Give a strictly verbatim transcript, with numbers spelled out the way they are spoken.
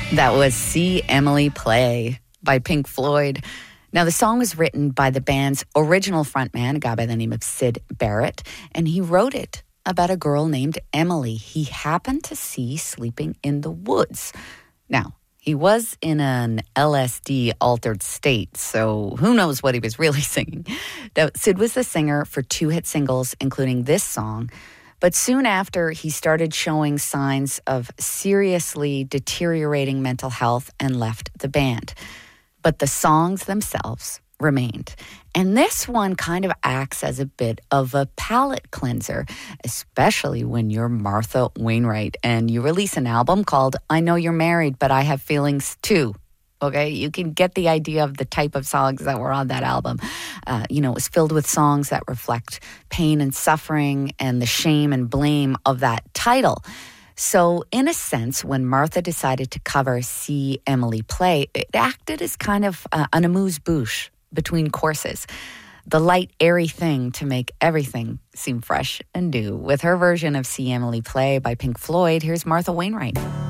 That was See Emily Play by Pink Floyd. Now, the song was written by the band's original frontman, a guy by the name of Syd Barrett, and he wrote it about a girl named Emily he happened to see sleeping in the woods. Now, he was in an L S D-altered state, so who knows what he was really singing. Now, Syd was the singer for two hit singles, including this song. But soon after, he started showing signs of seriously deteriorating mental health and left the band. But the songs themselves remained. And this one kind of acts as a bit of a palate cleanser, especially when you're Martha Wainwright and you release an album called I Know You're Married, But I Have Feelings Too. Okay, you can get the idea of the type of songs that were on that album. Uh, you know, it was filled with songs that reflect pain and suffering and the shame and blame of that title. So, in a sense, when Martha decided to cover See Emily Play, it acted as kind of uh, an amuse-bouche between courses. The light, airy thing to make everything seem fresh and new. With her version of See Emily Play by Pink Floyd, here's Martha Wainwright.